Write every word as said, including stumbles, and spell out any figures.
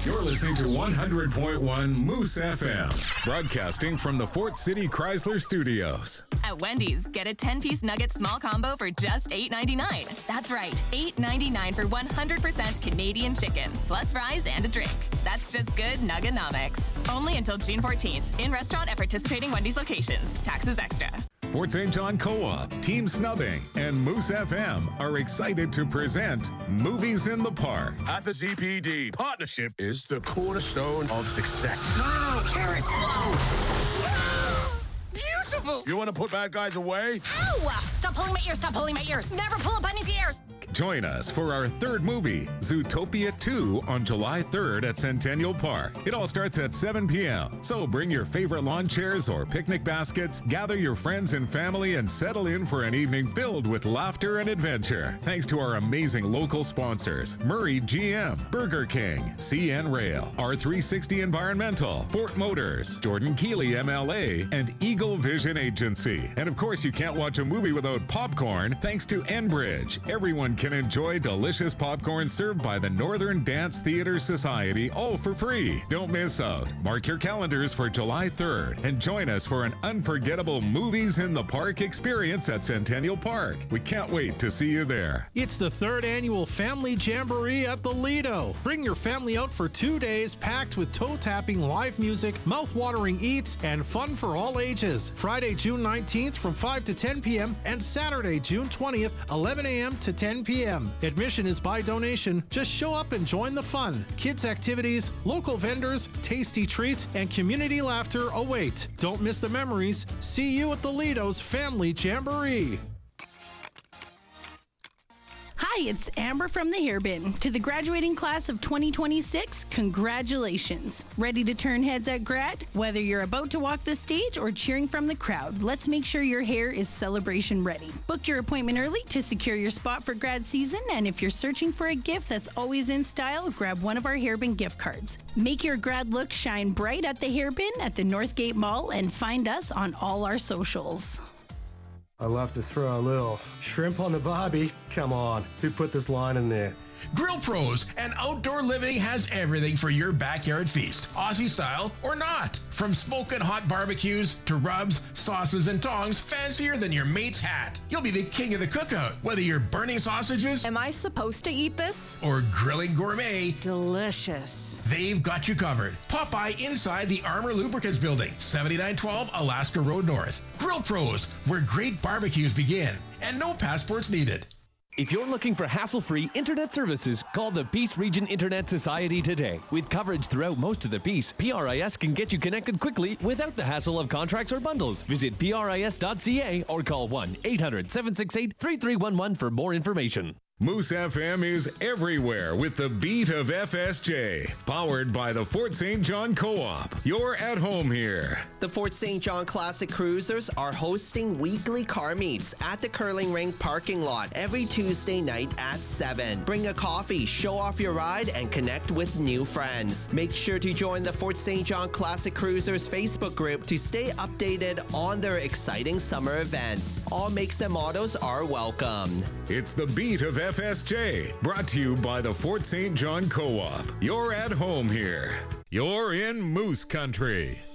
You're listening to one hundred point one Moose F M, broadcasting from the Fort City Chrysler Studios. At Wendy's, get a ten-piece nugget small combo for just eight ninety-nine. That's right, eight ninety-nine for one hundred percent Canadian chicken, plus fries and a drink. That's just good nuggenomics. Only until June fourteenth, in restaurant at participating Wendy's locations. Taxes extra. Fort Saint John Co-op, Team Snubbing, and Moose F M are excited to present Movies in the Park. At the Z P D, partnership is the cornerstone of success. No, no, no, carrots! Whoa! Beautiful! You want to put bad guys away? Ow! Stop pulling my ears, stop pulling my ears! Never pull a bunny's ears! Join us for our third movie, Zootopia two, on July third at Centennial Park. It all starts at seven p.m., so bring your favorite lawn chairs or picnic baskets, gather your friends and family, and settle in for an evening filled with laughter and adventure. Thanks to our amazing local sponsors, Murray G M, Burger King, C N Rail, R three sixty Environmental, Fort Motors, Jordan Keeley M L A, and Eagle Vision Agency. And of course, you can't watch a movie without popcorn, thanks to Enbridge. Everyone can enjoy delicious popcorn served by the Northern Dance Theatre Society, all for free. Don't miss out. Mark your calendars for July third and join us for an unforgettable Movies in the Park experience at Centennial Park. We can't wait to see you there. It's the third annual Family Jamboree at the Lido. Bring your family out for two days packed with toe-tapping live music, mouth-watering eats, and fun for all ages. Friday, June nineteenth from five to ten p.m. and Saturday, June twentieth, eleven a.m. to ten p.m. Admission is by donation. Just show up and join the fun. Kids' activities, local vendors, tasty treats, and community laughter await. Don't miss the memories. See you at the Lido's Family Jamboree. Hi, it's Amber from the Hairbin. To the graduating class of twenty twenty-six, congratulations. Ready to turn heads at grad? Whether you're about to walk the stage or cheering from the crowd, let's make sure your hair is celebration ready. Book your appointment early to secure your spot for grad season, and if you're searching for a gift that's always in style, grab one of our Hairbin gift cards. Make your grad look shine bright at the Hairbin at the Northgate Mall and find us on all our socials. I love to throw a little shrimp on the barbie. Come on, who put this line in there? Grill Pros and Outdoor Living has everything for your backyard feast, Aussie style or not. From smoking hot barbecues to rubs, sauces, and tongs fancier than your mate's hat. You'll be the king of the cookout, whether you're burning sausages. Am I supposed to eat this? Or grilling gourmet. Delicious. They've got you covered. Pop by inside the Armor Lubricants Building, seventy-nine twelve Alaska Road North. Grill Pros, where great barbecues begin, and no passports needed. If you're looking for hassle-free internet services, call the Peace Region Internet Society today. With coverage throughout most of the Peace, P R I S can get you connected quickly without the hassle of contracts or bundles. Visit P R I S dot C A or call one eight hundred seven six eight three three one one for more information. Moose F M is everywhere with the beat of F S J, powered by the Fort Saint John Co-op. You're at home here. The Fort Saint John Classic Cruisers are hosting weekly car meets at the Curling Rink parking lot every Tuesday night at seven. Bring a coffee, show off your ride, and connect with new friends. Make sure to join the Fort Saint John Classic Cruisers Facebook group to stay updated on their exciting summer events. All makes and models are welcome. It's the beat of F S J, brought to you by the Fort Saint John Co-op. You're at home here. You're in Moose Country.